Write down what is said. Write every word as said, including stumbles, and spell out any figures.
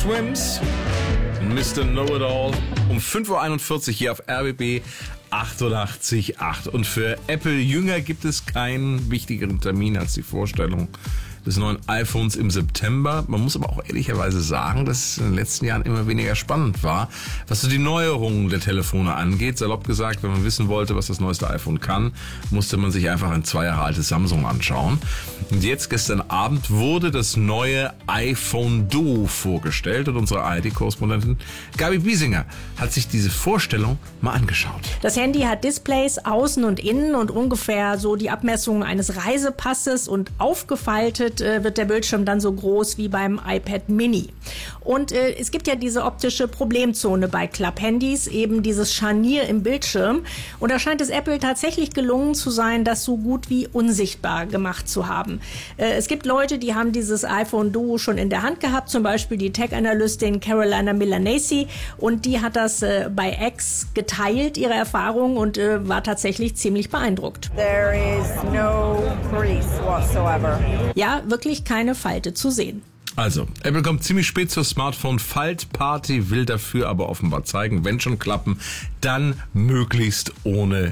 Swims, Mister Know-It-All, um fünf Uhr einundvierzig hier auf R B B achtundachtzig Komma acht. Und für Apple-Jünger gibt es keinen wichtigeren Termin als die Vorstellung des neuen iPhones im September. Man muss aber auch ehrlicherweise sagen, dass es in den letzten Jahren immer weniger spannend war, was so die Neuerungen der Telefone angeht. Salopp gesagt, wenn man wissen wollte, was das neueste iPhone kann, musste man sich einfach ein zwei Jahre altes Samsung anschauen. Und jetzt, gestern Abend, wurde das neue iPhone Duo vorgestellt und unsere A R D-Korrespondentin Gabi Biesinger hat sich diese Vorstellung mal angeschaut. Das Handy hat Displays außen und innen und ungefähr so die Abmessungen eines Reisepasses, und aufgefaltet äh, wird der Bildschirm dann so groß wie beim iPad Mini. Und äh, es gibt ja diese optische Problemzone bei Klapphandys, eben dieses Scharnier im Bildschirm. Und da scheint es Apple tatsächlich gelungen zu sein, das so gut wie unsichtbar gemacht zu haben. Äh, es gibt Leute, die haben dieses iPhone Duo schon in der Hand gehabt, zum Beispiel die Tech-Analystin Carolina Milanesi, und die hat das äh, bei X geteilt, ihre Erfahrung, und äh, war tatsächlich ziemlich beeindruckt. There is no crease whatsoever. Ja, wirklich keine Falte zu sehen. Also, Apple kommt ziemlich spät zur Smartphone-Faltparty, will dafür aber offenbar zeigen, wenn schon klappen, dann möglichst ohne